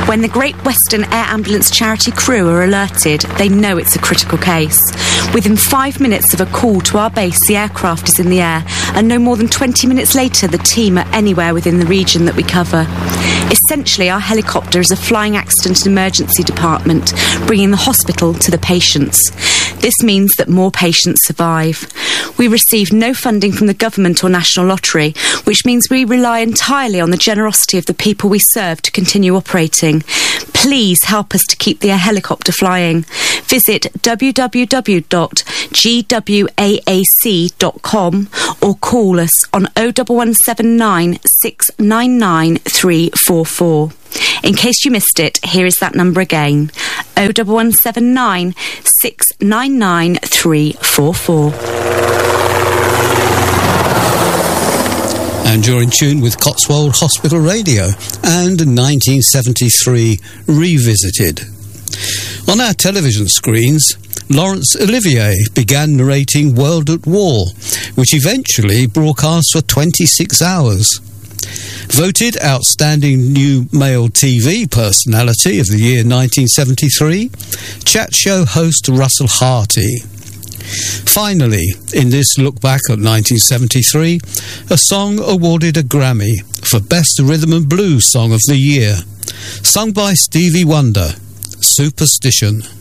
When the Great Western Air Ambulance charity crew are alerted, they know it's a critical case. Within 5 minutes of a call to our base, the aircraft is in the air, and no more than 20 minutes later, the team are anywhere within the region that we cover. Essentially, our helicopter is a flying accident and emergency department, bringing the hospital to the patients. This means that more patients survive. We receive no funding from the government or National Lottery, which means we rely entirely on the generosity of the people we serve to continue operating. Please help us to keep the helicopter flying. Visit www.gwaac.com or call us on 01179 699 344. In case you missed it, here is that number again, 01179 699 344. And you're in tune with Cotswold Hospital Radio and 1973 Revisited. On our television screens, Laurence Olivier began narrating World at War, which eventually broadcast for 26 hours. Voted Outstanding New Male TV Personality of the year 1973, chat show host Russell Harty. Finally, in this look back at 1973, a song awarded a Grammy for Best Rhythm and Blues Song of the Year, sung by Stevie Wonder, Superstition.